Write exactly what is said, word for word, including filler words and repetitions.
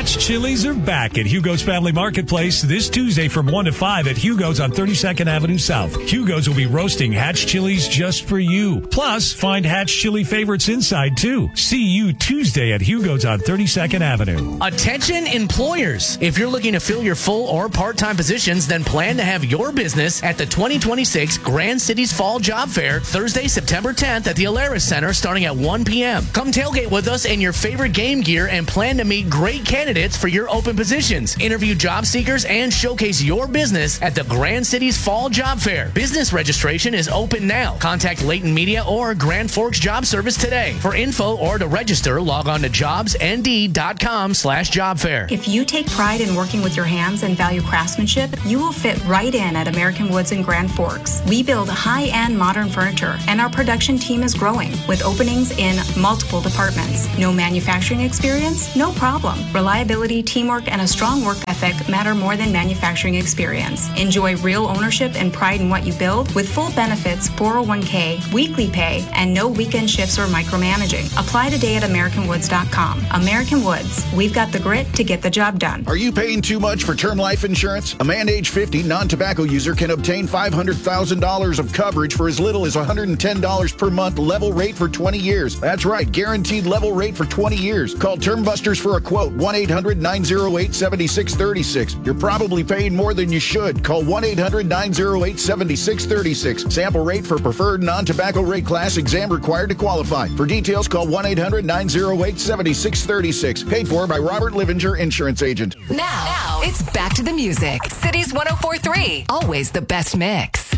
Hatch Chili's are back at Hugo's Family Marketplace this Tuesday from one to five at Hugo's on thirty-second Avenue South. Hugo's will be roasting Hatch Chili's just for you. Plus, find Hatch Chili favorites inside, too. See you Tuesday at Hugo's on thirty-second Avenue. Attention employers. If you're looking to fill your full or part-time positions, then plan to have your business at the twenty twenty-six Grand Cities Fall Job Fair, Thursday, September tenth at the Alaris Center starting at one p.m. Come tailgate with us in your favorite game gear and plan to meet great candidates for your open positions. Interview job seekers and showcase your business at the Grand Cities Fall Job Fair. Business registration is open now. Contact Leighton Media or Grand Forks Job Service today. For info or to register, log on to jobsnd.com slash job fair. If you take pride in working with your hands and value craftsmanship, you will fit right in at American Woods in Grand Forks. We build high-end modern furniture, and our production team is growing with openings in multiple departments. No manufacturing experience? No problem. Reliability, teamwork, and a strong work ethic matter more than manufacturing experience. Enjoy real ownership and pride in what you build with full benefits, four oh one k, weekly pay, and no weekend shifts or micromanaging. Apply today at american woods dot com. American Woods. We've got the grit to get the job done. Are you paying too much for term life insurance? A man age fifty, non-tobacco user can obtain five hundred thousand dollars of coverage for as little as one hundred ten dollars per month, level rate for twenty years. That's right, guaranteed level rate for twenty years. Call Term Busters for a quote, one eight hundred nine oh eight seven six three six. You're probably paying more than you should. Call one eight hundred nine oh eight seven six three six. Sample rate for preferred non-tobacco rate class, exam required to qualify. For details, call one eight hundred nine oh eight seven six three six. Paid for by Robert Livinger, Insurance Agent. Now, now it's back to the music. Cities one oh four point three. Always the best mix.